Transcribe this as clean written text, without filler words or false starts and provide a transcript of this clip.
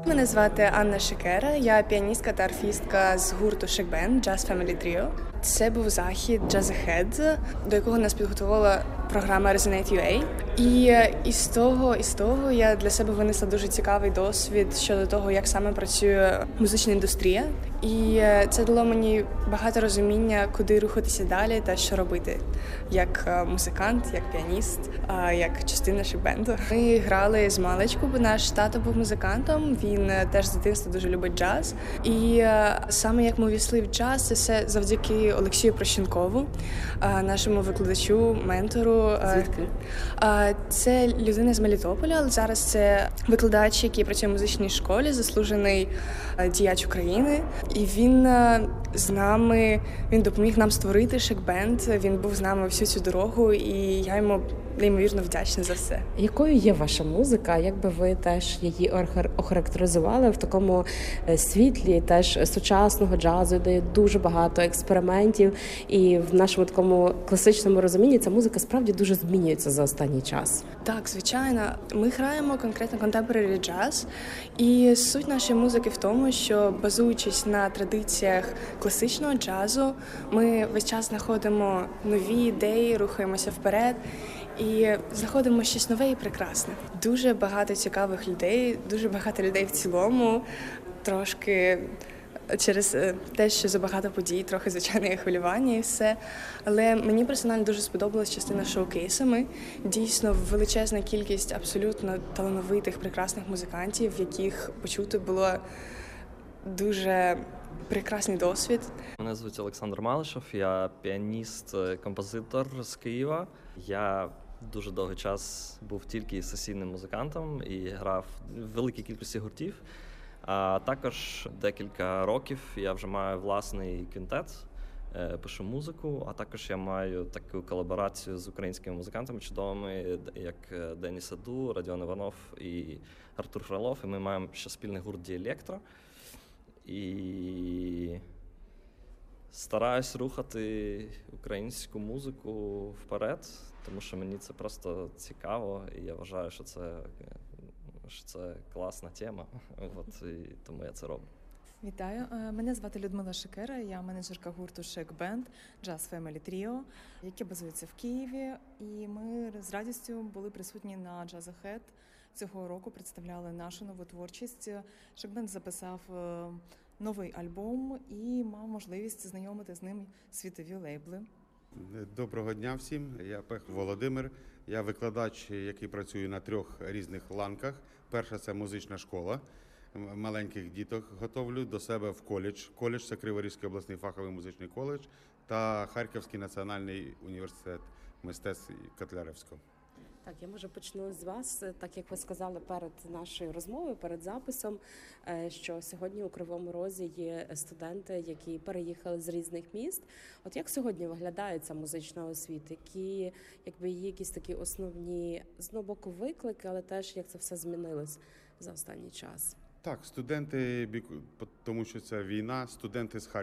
Мене звати Анна Шикера, я піаністка та арфістка з гурту Chic Band Jazz Family Trio. Це був захід Jazz Ahead, до якого нас підготувала програма Resonate.ua. І із того я для себе винесла дуже цікавий досвід щодо того, як саме працює музична індустрія. І це дало мені багато розуміння, куди рухатися далі та що робити, як музикант, як піаніст, як частина шик-бенду. Ми грали з маличку, бо наш тато був музикантом, він теж з дитинства дуже любить джаз. І саме як ми увійшли в джаз, це все завдяки Олексію Прощенкову, нашому викладачу, ментору. Звідки? Це людина з Мелітополя, але зараз це викладач, який працює в музичній школі, заслужений діяч України. І він з нами, він допоміг нам створити шик-бенд, він був з нами всю цю дорогу, і я йому неймовірно вдячна за все. Якою є ваша музика? Як би ви теж її охарактеризували в такому світлі теж сучасного джазу, де є дуже багато експериментів, і в нашому такому класичному розумінні ця музика справді дуже змінюється за останній час? Так, звичайно. Ми граємо конкретно contemporary джаз, і суть нашої музики в тому, що базуючись на традиціях класичного джазу, ми весь час знаходимо нові ідеї, рухаємося вперед і знаходимо щось нове і прекрасне. Дуже багато цікавих людей, дуже багато людей в цілому, трошки через те, що забагато подій, трохи, звичайно, є хвилювання і все. Але мені персонально дуже сподобалась частина шоу-кейсами. Дійсно, величезна кількість абсолютно талановитих, прекрасних музикантів, яких почути було дуже прекрасний досвід. Мене звуть Олександр Малишев, я піаніст-композитор з Києва. Я дуже довгий час був тільки сесійним музикантом і грав в великій кількості гуртів. А також декілька років я вже маю власний квінтет, пишу музику, а також я маю таку колаборацію з українськими музикантами чудовими, як Деніс Саду, Родіон Іванов і Артур Фролов. І ми маємо ще спільний гурт «Діелектро». І стараюсь рухати українську музику вперед, тому що мені це просто цікаво, і я вважаю, що це класна тема, і тому я це роблю. Вітаю, мене звати Людмила Шикера, я менеджерка гурту Chic Band Jazz Family Trio, яке базується в Києві, і ми з радістю були присутні на Jazz Ahead. Цього року представляли нашу нову творчість. Chic Band записав новий альбом і мав можливість знайомити з ним світові лейбли. Доброго дня всім, я Пех Володимир, я викладач, який працює на 3 різних ланках. Перша – це музична школа, маленьких діток готовлю до себе в коледж. Коледж – це Криворізький обласний фаховий музичний коледж та Харківський національний університет мистецтв Котляревського. Так, я може почну з вас, так як ви сказали перед нашою розмовою, перед записом, що сьогодні у Кривому Розі є студенти, які переїхали з різних міст. От як сьогодні виглядає ця музична освіта? Які, якби, є якісь такі основні, з одного боку, виклики, але теж як це все змінилось за останній час? Так, студенти, тому що це війна, студенти з Харкова